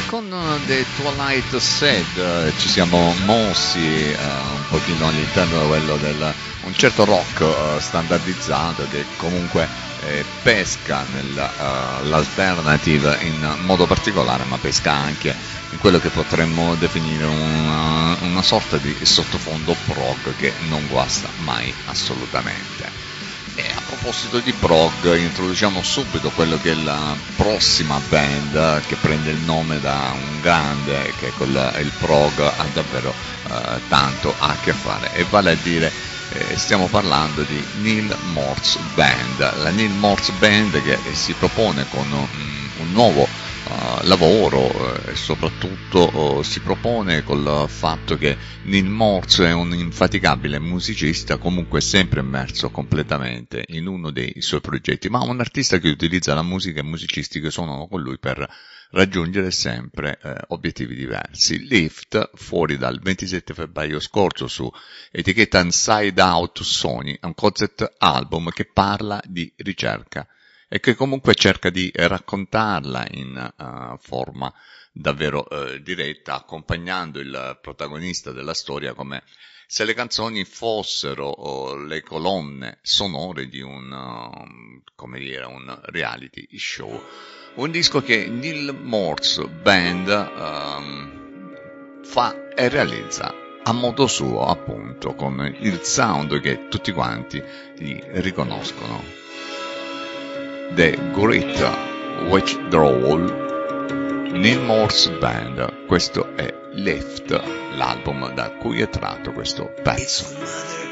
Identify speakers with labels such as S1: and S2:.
S1: con The Twilight Sad ci siamo mossi un pochino all'interno di quello del un certo rock standardizzato che comunque pesca nell'alternative in modo particolare, ma pesca anche in quello che potremmo definire una sorta di sottofondo prog che non guasta mai assolutamente. E a proposito di prog, introduciamo subito quello che è la prossima band che prende il nome da un grande che con il prog ha davvero tanto a che fare, e vale a dire stiamo parlando di Neal Morse Band, la Neal Morse Band che si propone con un nuovo lavoro e soprattutto si propone col fatto che Neal Morse è un infaticabile musicista, comunque sempre immerso completamente in uno dei suoi progetti, ma un artista che utilizza la musica e i musicisti che suonano con lui per raggiungere sempre obiettivi diversi. Lift, fuori dal 27 febbraio scorso su etichetta Inside Out Sony, è un concept album che parla di ricerca e che comunque cerca di raccontarla in forma davvero diretta, accompagnando il protagonista della storia come se le canzoni fossero le colonne sonore di un reality show. Un disco che Neal Morse Band fa e realizza a modo suo, appunto, con il sound che tutti quanti gli riconoscono. The Great Withdrawal, Neal Morse Band, questo è Lift, l'album da cui è tratto questo pezzo.